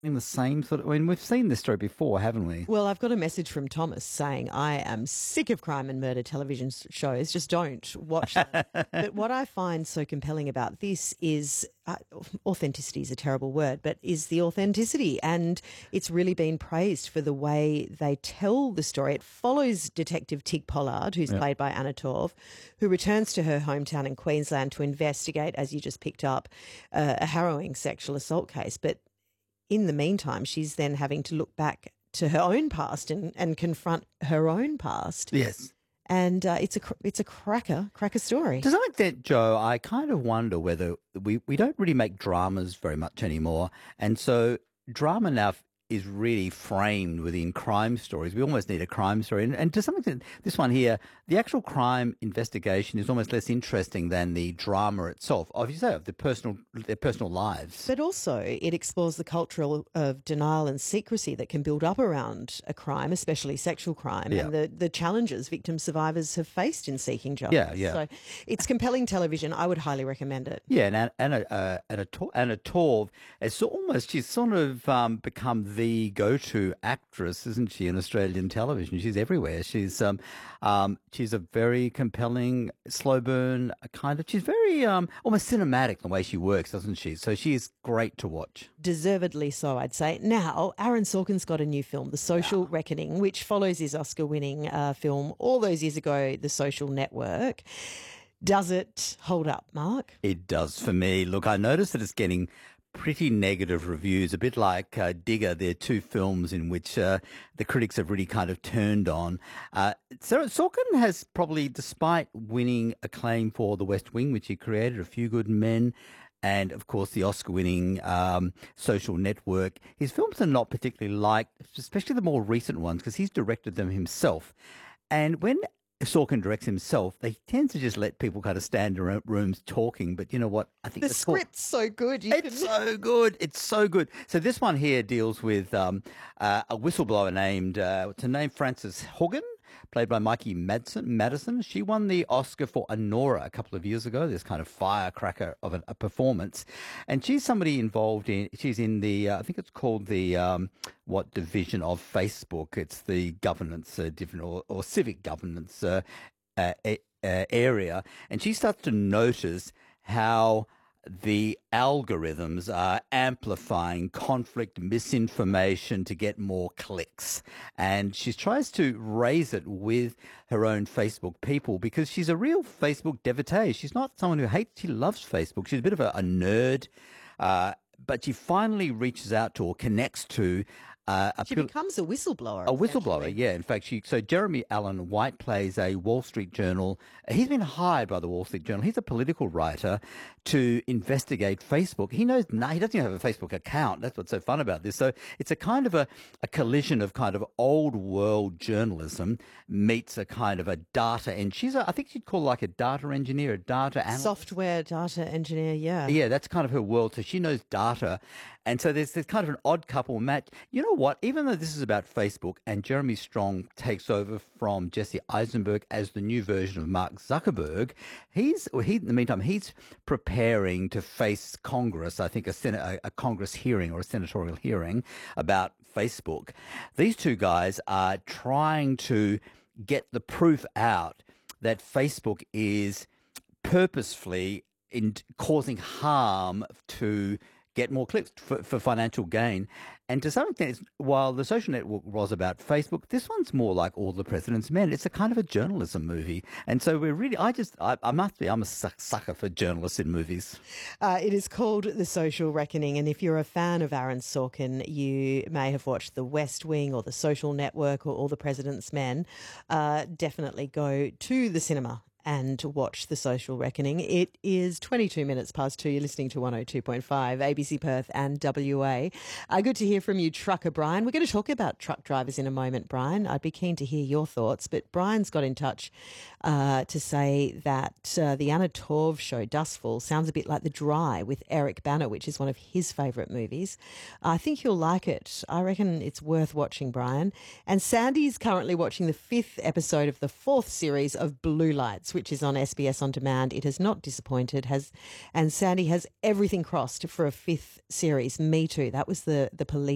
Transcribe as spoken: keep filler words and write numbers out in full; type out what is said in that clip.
in the same sort of. I mean, we've seen this story before, haven't we? Well, I've got a message from Thomas saying, I am sick of crime and murder television s- shows. Just don't watch them. But what I find so compelling about this is uh, authenticity is a terrible word, but is the authenticity. And it's really been praised for the way they tell the story. It follows Detective Tig Pollard, who's Yep. played by Anna Torv, who returns to her hometown in Queensland to investigate, as you just picked up, uh, a harrowing sexual assault case. But in the meantime, she's then having to look back to her own past and, and confront her own past. Yes. And uh, it's a cr- it's a cracker, cracker story. To some extent, Joe, I kind of wonder whether we, we don't really make dramas very much anymore. And so drama now is really framed within crime stories. We almost need a crime story. And, and to some extent, this one here, the actual crime investigation is almost less interesting than the drama itself, of you say, of the personal, their personal lives. But also it explores the culture of denial and secrecy that can build up around a crime, especially sexual crime, Yeah. and the, the challenges victim survivors have faced in seeking justice. Yeah, yeah. So it's compelling television. I would highly recommend it. Yeah, and Anna, Anna, uh, Anna, Tor- Anna Torv is so almost, she's sort of um, become the go-to actress, isn't she, in Australian television? She's everywhere. She's um, um, she's a very compelling, slow burn, a kind of, she's very um, almost cinematic the way she works, doesn't she? So she is great to watch. Deservedly so, I'd say. Now, Aaron Sorkin's got a new film, The Social Reckoning, which follows his Oscar-winning uh, film all those years ago, The Social Network. Does it hold up, Mark? It does for me. Look, I noticed that it's getting pretty negative reviews, a bit like uh, Digger. They're two films in which uh, the critics have really kind of turned on. Uh, so Sorkin has probably, despite winning acclaim for The West Wing, which he created, A Few Good Men, and, of course, the Oscar-winning um, Social Network, his films are not particularly liked, especially the more recent ones, because he's directed them himself. And when Sorkin directs himself, they tend to just let people kind of stand in rooms talking. But you know what? I think The that's cool. script's so good. You It's can... so good. It's so good. So this one here deals with um, uh, a whistleblower named, uh, what's her name? Frances Hogan, played by Mikey Madsen, Madison. She won the Oscar for Anora a couple of years ago, this kind of firecracker of a, a performance. And she's somebody involved in, she's in the, uh, I think it's called the, um, what division of Facebook? It's the governance, uh, different, or, or civic governance uh, uh, uh, area. And she starts to notice how the algorithms are amplifying conflict, misinformation to get more clicks. And she tries to raise it with her own Facebook people because she's a real Facebook devotee. She's not someone who hates, she loves Facebook. She's a bit of a, a nerd, uh, but she finally reaches out to or connects to uh, a She pil- becomes a whistleblower. a whistleblower, essentially. yeah. In fact, she so Jeremy Allen White plays a Wall Street Journal. He's been hired by the Wall Street Journal. He's a political writer to investigate Facebook. He knows no, he doesn't even have a Facebook account. That's what's so fun about this. So it's a kind of a, a collision of kind of old world journalism meets a kind of a data, and she's a, I think she'd call like a data engineer, a data analyst. Software data engineer, yeah. Yeah, that's kind of her world. So she knows data. And so there's this kind of an odd couple match. You know what? Even though this is about Facebook and Jeremy Strong takes over from Jesse Eisenberg as the new version of Mark Zuckerberg, he's, or he, in the meantime, he's preparing to face Congress, I think a, Senate, a, a Congress hearing or a senatorial hearing about Facebook. These two guys are trying to get the proof out that Facebook is purposefully in causing harm to get more clicks for, for financial gain. And to some extent, it's, while The Social Network was about Facebook, this one's more like All the President's Men. It's a kind of a journalism movie. And so we're really, I just, I, I must be, I'm a suck, sucker for journalists in movies. Uh, it is called The Social Reckoning. And if you're a fan of Aaron Sorkin, you may have watched The West Wing or The Social Network or All the President's Men. Uh, definitely go to the cinema and watch The Social Reckoning. It is twenty-two minutes past two. You're listening to one oh two point five, A B C Perth and W A. Uh, good to hear from you, Trucker Brian. We're going to talk about truck drivers in a moment, Brian. I'd be keen to hear your thoughts, but Brian's got in touch uh, to say that uh, the Anna Torv show, Dustfall, sounds a bit like The Dry with Eric Bana, which is one of his favourite movies. I think you'll like it. I reckon it's worth watching, Brian. And Sandy's currently watching the fifth episode of the fourth series of Blue Lights, which is on S B S On Demand. It has not disappointed, has, and Sandy has everything crossed for a fifth series. Me too. That was the, the police